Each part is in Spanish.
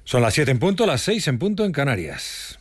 Son las 7 en punto, las 6 en punto en Canarias.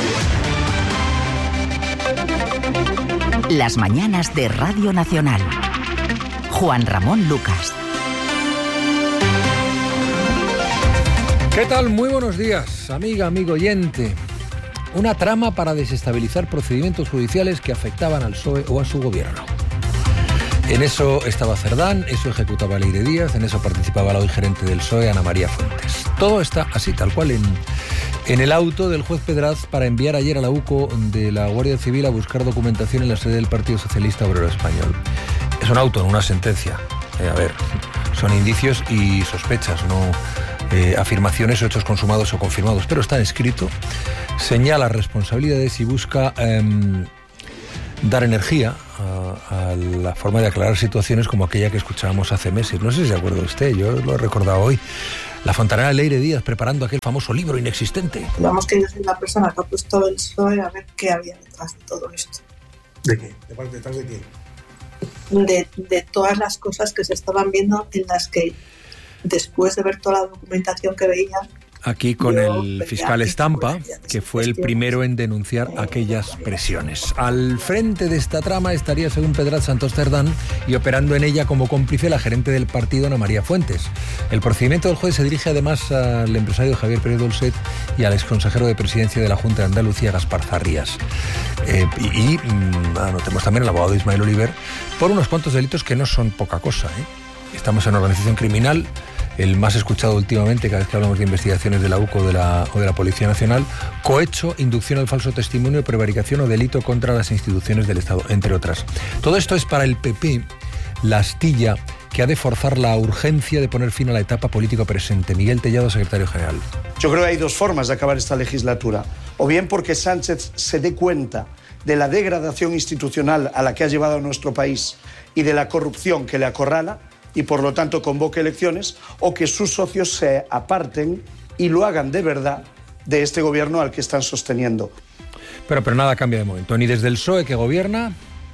Las mañanas de Radio Nacional. Juan Ramón Lucas. ¿Qué tal? Muy buenos días, amiga, amigo oyente. Una trama para desestabilizar procedimientos judiciales que afectaban al PSOE o a su gobierno. En eso estaba Cerdán, eso ejecutaba Leire Díaz, en eso participaba la hoy gerente del PSOE, Ana María Fuentes. Todo está así, tal cual, en el auto del juez Pedraz para enviar ayer a la UCO de la Guardia Civil a buscar documentación en la sede del Partido Socialista Obrero Español. Es un auto, no una sentencia. Son indicios y sospechas, no afirmaciones o hechos consumados o confirmados, pero está escrito, señala responsabilidades y busca dar energía a la forma de aclarar situaciones como aquella que escuchábamos hace meses. No sé si se acuerda usted, yo lo he recordado hoy. La fontanera Leire Díaz preparando aquel famoso libro inexistente. Vamos, que yo soy la persona que ha puesto el PSOE a ver qué había detrás de todo esto. ¿De qué? ¿Detrás de qué? De todas las cosas que se estaban viendo, en las que después de ver toda la documentación que veía... Aquí con el fiscal Estampa, que fue el primero en denunciar aquellas presiones. Al frente de esta trama estaría, según Pedraz, Santos Cerdán, y operando en ella como cómplice la gerente del partido, Ana María Fuentes. El procedimiento del juez se dirige además al empresario Javier Pérez Dolcet y al exconsejero de Presidencia de la Junta de Andalucía, Gaspar Zarrías. Anotemos también al abogado Ismael Oliver, por unos cuantos delitos que no son poca cosa. Estamos en organización criminal, el más escuchado últimamente cada vez que hablamos de investigaciones de la UCO o de la Policía Nacional, cohecho, inducción al falso testimonio, prevaricación o delito contra las instituciones del Estado, entre otras. Todo esto es para el PP la astilla que ha de forzar la urgencia de poner fin a la etapa política presente. Miguel Tellado, secretario general. Yo creo que hay dos formas de acabar esta legislatura. O bien porque Sánchez se dé cuenta de la degradación institucional a la que ha llevado a nuestro país y de la corrupción que le acorrala, y por lo tanto convoque elecciones, o que sus socios se aparten y lo hagan de verdad de este gobierno al que están sosteniendo. Pero nada cambia de momento, ni desde el PSOE que gobierna.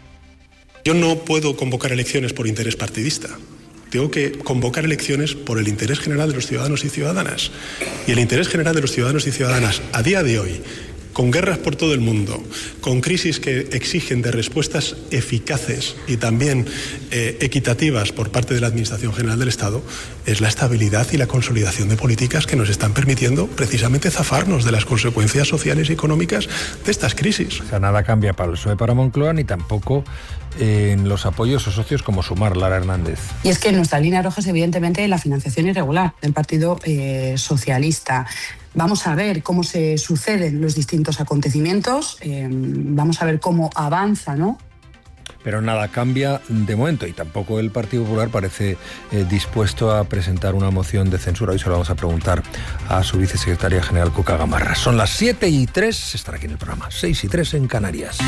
Yo no puedo convocar elecciones por interés partidista. Tengo que convocar elecciones por el interés general de los ciudadanos y ciudadanas. Y el interés general de los ciudadanos y ciudadanas a día de hoy, con guerras por todo el mundo, con crisis que exigen de respuestas eficaces y también equitativas por parte de la Administración General del Estado, es la estabilidad y la consolidación de políticas que nos están permitiendo precisamente zafarnos de las consecuencias sociales y económicas de estas crisis. O sea, nada cambia para el PSOE, para Moncloa, ni tampoco en los apoyos o socios como Sumar, Lara Hernández. Y es que nuestra línea roja es evidentemente la financiación irregular del Partido Socialista. Vamos a ver cómo se suceden los distintos acontecimientos, vamos a ver cómo avanza, ¿no? Pero nada cambia de momento y tampoco el Partido Popular parece dispuesto a presentar una moción de censura. Hoy se lo vamos a preguntar a su vicesecretaria general, Cuca Gamarra. Son las 7:03, estará aquí en el programa, 6:03 en Canarias.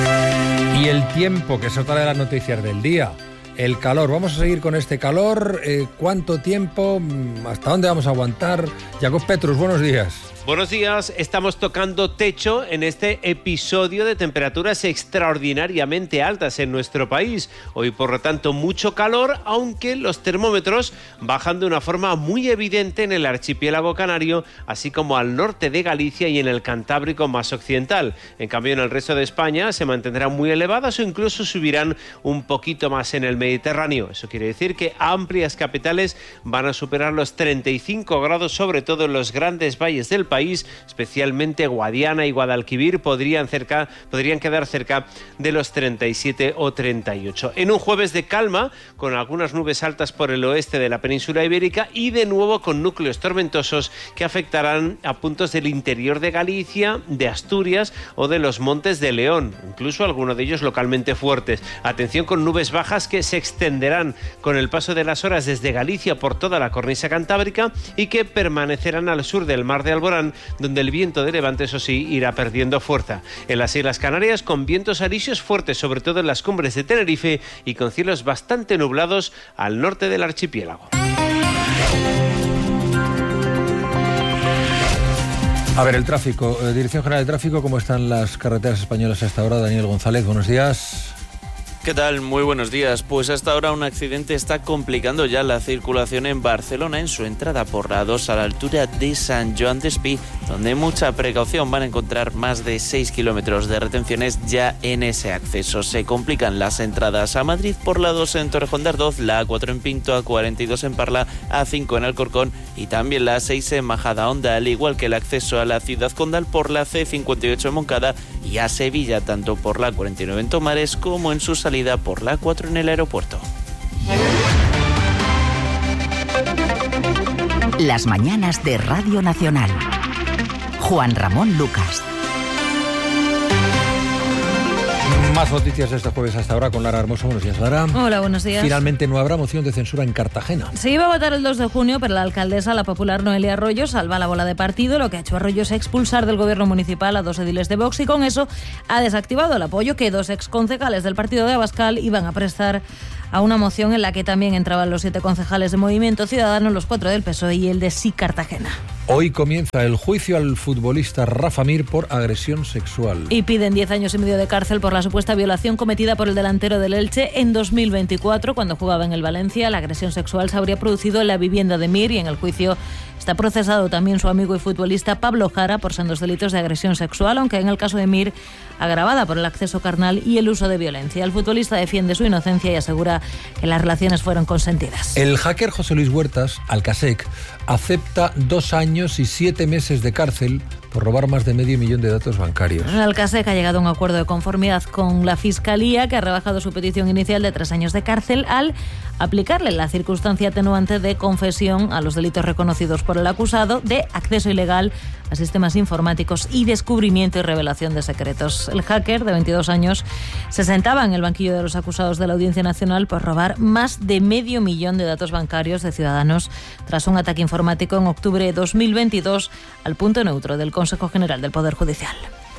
Y el tiempo, que es otra de las noticias del día. El calor, vamos a seguir con este calor. ¿Cuánto tiempo? ¿Hasta dónde vamos a aguantar? Jacob Petrus, buenos días. Buenos días, estamos tocando techo en este episodio de temperaturas extraordinariamente altas en nuestro país. Hoy, por lo tanto, mucho calor, aunque los termómetros bajan de una forma muy evidente en el archipiélago canario, así como al norte de Galicia y en el Cantábrico más occidental. En cambio, en el resto de España se mantendrán muy elevadas o incluso subirán un poquito más en el Mediterráneo. Eso quiere decir que amplias capitales van a superar los 35 grados, sobre todo en los grandes valles del país, especialmente Guadiana y Guadalquivir, podrían quedar cerca de los 37 o 38. En un jueves de calma, con algunas nubes altas por el oeste de la península ibérica y de nuevo con núcleos tormentosos que afectarán a puntos del interior de Galicia, de Asturias o de los Montes de León, incluso algunos de ellos localmente fuertes. Atención con nubes bajas que se extenderán con el paso de las horas desde Galicia por toda la cornisa cantábrica y que permanecerán al sur del mar de Alborán, donde el viento de levante, eso sí, irá perdiendo fuerza. En las Islas Canarias, con vientos alisios fuertes, sobre todo en las cumbres de Tenerife, y con cielos bastante nublados al norte del archipiélago. A ver, el tráfico. Dirección General de Tráfico, ¿cómo están las carreteras españolas a esta hora? Daniel González, buenos días. ¿Qué tal? Muy buenos días. Pues hasta ahora un accidente está complicando ya la circulación en Barcelona en su entrada por la A2 a la altura de Sant Joan d'Espí, donde mucha precaución. Van a encontrar más de 6 kilómetros de retenciones ya en ese acceso. Se complican las entradas a Madrid por la A2 en Torrejón de Ardoz, la A4 en Pinto, A42 en Parla, A5 en Alcorcón y también la A6 en Majadahonda, al igual que el acceso a la ciudad condal por la C58 en Moncada y a Sevilla, tanto por la A49 en Tomares como en su salida por la A4 en el aeropuerto. Las mañanas de Radio Nacional. Juan Ramón Lucas. Más noticias este jueves hasta ahora con Lara Hermoso. Buenos días, Lara. Hola, buenos días. Finalmente no habrá moción de censura en Cartagena. Se iba a votar el 2 de junio, pero la alcaldesa, la popular Noelia Arroyo, salva la bola de partido. Lo que ha hecho Arroyo es expulsar del gobierno municipal a 2 ediles de Vox y con eso ha desactivado el apoyo que 2 exconcejales del partido de Abascal iban a prestar a una moción en la que también entraban los 7 concejales de Movimiento Ciudadano, los 4 del PSOE y el de Sí Cartagena. Hoy comienza el juicio al futbolista Rafa Mir por agresión sexual. Y piden 10 años y medio de cárcel por la supuesta violación cometida por el delantero del Elche en 2024, cuando jugaba en el Valencia. La agresión sexual se habría producido en la vivienda de Mir y en el juicio está procesado también su amigo y futbolista Pablo Jara por sendos delitos de agresión sexual, aunque en el caso de Mir, agravada por el acceso carnal y el uso de violencia. El futbolista defiende su inocencia y asegura que las relaciones fueron consentidas. El hacker José Luis Huertas, Alcasec, acepta 2 años y 7 meses de cárcel por robar más de medio millón de datos bancarios. Alcasec ha llegado a un acuerdo de conformidad con la Fiscalía, que ha rebajado su petición inicial de 3 años de cárcel al aplicarle la circunstancia atenuante de confesión a los delitos reconocidos por el acusado de acceso ilegal a sistemas informáticos y descubrimiento y revelación de secretos. El hacker, de 22 años, se sentaba en el banquillo de los acusados de la Audiencia Nacional por robar más de medio millón de datos bancarios de ciudadanos tras un ataque informático en octubre de 2022 al punto neutro del Consejo General del Poder Judicial.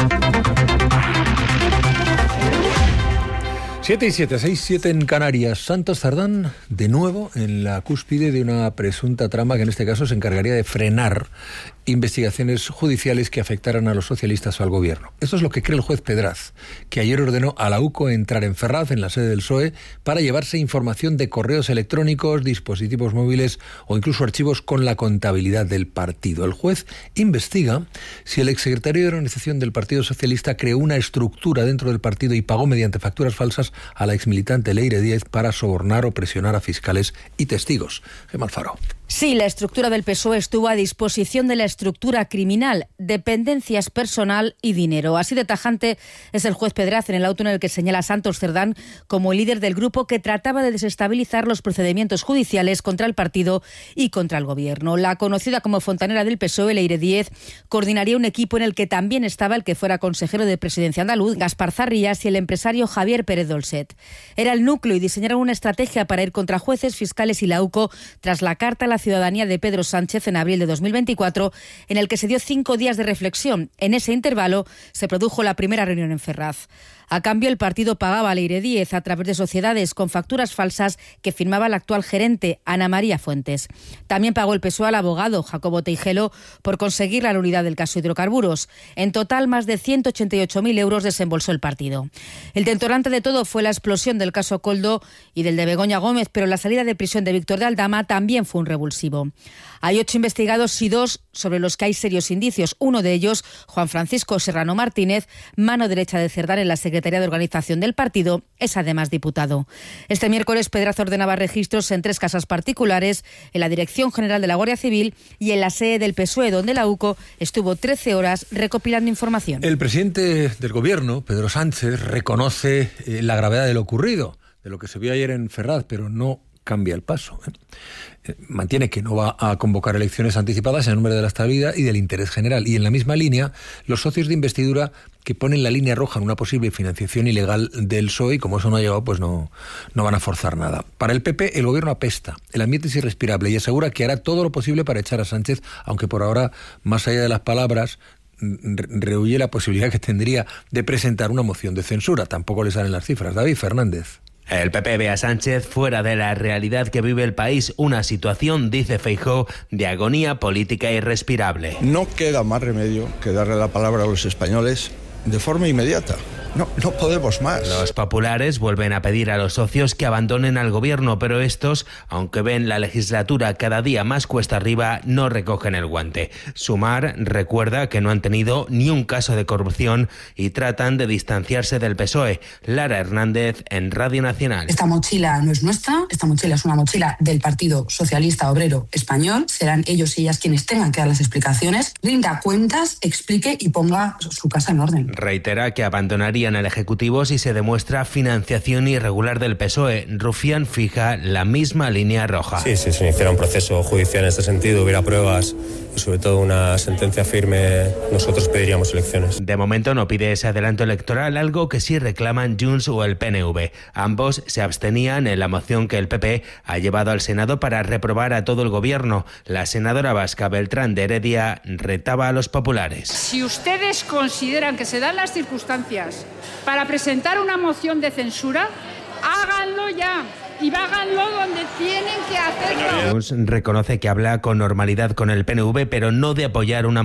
7 y 7, 6, 7 en Canarias. Santos Cerdán, de nuevo, en la cúspide de una presunta trama que en este caso se encargaría de frenar investigaciones judiciales que afectaran a los socialistas o al gobierno. Esto es lo que cree el juez Pedraz, que ayer ordenó a la UCO entrar en Ferraz, en la sede del PSOE, para llevarse información de correos electrónicos, dispositivos móviles o incluso archivos con la contabilidad del partido. El juez investiga si el exsecretario de organización del Partido Socialista creó una estructura dentro del partido y pagó mediante facturas falsas a la exmilitante Leire Díez para sobornar o presionar a fiscales y testigos. Gemma Alfaro. Sí, la estructura del PSOE estuvo a disposición de la estructura criminal, dependencias personal y dinero. Así de tajante es el juez Pedraz en el auto en el que señala a Santos Cerdán como el líder del grupo que trataba de desestabilizar los procedimientos judiciales contra el partido y contra el gobierno. La conocida como fontanera del PSOE, Leire Díez, coordinaría un equipo en el que también estaba el que fuera consejero de Presidencia andaluz, Gaspar Zarrías, y el empresario Javier Pérez Dolcet. Era el núcleo y diseñaron una estrategia para ir contra jueces, fiscales y la UCO tras la carta a la ciudadanía de Pedro Sánchez en abril de 2024, en el que se dio 5 días de reflexión. En ese intervalo se produjo la primera reunión en Ferraz. A cambio, el partido pagaba a Leire Díez a través de sociedades con facturas falsas que firmaba la actual gerente, Ana María Fuentes. También pagó el PSOE al abogado Jacobo Teijelo por conseguir la nulidad del caso hidrocarburos. En total, más de 188.000 euros desembolsó el partido. El detonante de todo fue la explosión del caso Koldo y del de Begoña Gómez, pero la salida de prisión de Víctor de Aldama también fue un revulsivo. Hay 8 investigados y 2 sobre los que hay serios indicios. Uno de ellos, Juan Francisco Serrano Martínez, mano derecha de Cerdán en la Secretaría de Organización del partido, es además diputado. Este miércoles Pedraz ordenaba registros en 3 casas particulares, en la Dirección General de la Guardia Civil y en la sede del PSOE, donde la UCO estuvo 13 horas recopilando información. El presidente del gobierno, Pedro Sánchez, reconoce la gravedad de lo ocurrido, de lo que se vio ayer en Ferraz, pero no cambia el paso. Mantiene que no va a convocar elecciones anticipadas en nombre de la estabilidad y del interés general. Y en la misma línea, los socios de investidura que ponen la línea roja en una posible financiación ilegal del PSOE, y como eso no ha llegado, pues no van a forzar nada. Para el PP, el gobierno apesta, el ambiente es irrespirable y asegura que hará todo lo posible para echar a Sánchez, aunque por ahora, más allá de las palabras, rehuye la posibilidad que tendría de presentar una moción de censura. Tampoco le salen las cifras. David Fernández. El PP ve a Sánchez fuera de la realidad que vive el país, una situación, dice Feijóo, de agonía política irrespirable. No queda más remedio que darle la palabra a los españoles de forma inmediata. No podemos más. Los populares vuelven a pedir a los socios que abandonen al gobierno, pero estos, aunque ven la legislatura cada día más cuesta arriba, no recogen el guante. Sumar recuerda que no han tenido ni un caso de corrupción y tratan de distanciarse del PSOE. Lara Hernández, en Radio Nacional. Esta mochila no es nuestra, esta mochila es una mochila del Partido Socialista Obrero Español. Serán ellos y ellas quienes tengan que dar las explicaciones, rinda cuentas, explique y ponga su casa en orden. Reitera que abandonarían el Ejecutivo si se demuestra financiación irregular del PSOE. Rufián fija la misma línea roja. Sí, si se iniciara un proceso judicial en este sentido, hubiera pruebas y sobre todo una sentencia firme, nosotros pediríamos elecciones. De momento no pide ese adelanto electoral, algo que sí reclaman Junts o el PNV. Ambos se abstenían en la moción que el PP ha llevado al Senado para reprobar a todo el gobierno. La senadora vasca Beltrán de Heredia retaba a los populares. Si ustedes consideran que se dan las circunstancias para presentar una moción de censura, háganlo ya. Y háganlo donde tienen que hacerlo. Junts reconoce que habla con normalidad con el PNV, pero no de apoyar una